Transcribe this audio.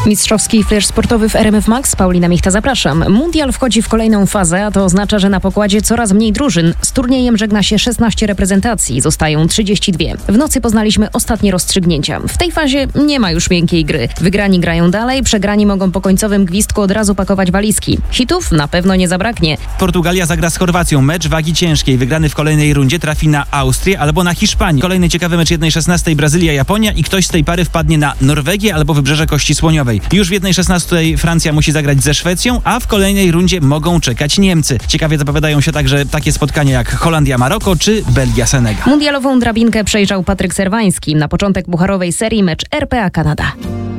Mistrzowski flash sportowy w RMF Max. Paulina Michta, zapraszam. Mundial wchodzi w kolejną fazę, a to oznacza, że na pokładzie coraz mniej drużyn. Z turniejem żegna się 16 reprezentacji, zostają 32. W nocy poznaliśmy ostatnie rozstrzygnięcia. W tej fazie nie ma już miękkiej gry. Wygrani grają dalej, przegrani mogą po końcowym gwizdku od razu pakować walizki. Hitów na pewno nie zabraknie. Portugalia zagra z Chorwacją. Mecz wagi ciężkiej. Wygrany w kolejnej rundzie trafi na Austrię albo na Hiszpanię. Kolejny ciekawy mecz 1/16 Brazylia-Japonia i ktoś z tej pary wpadnie na Norwegię albo Wybrzeże Kości Słoniowej. Już w 1/16 Francja musi zagrać ze Szwecją, a w kolejnej rundzie mogą czekać Niemcy. Ciekawie zapowiadają się także takie spotkania jak Holandia-Maroko czy Belgia-Senegal. Mundialową drabinkę przejrzał Patryk Serwański. Na początek pucharowej serii mecz RPA Kanada.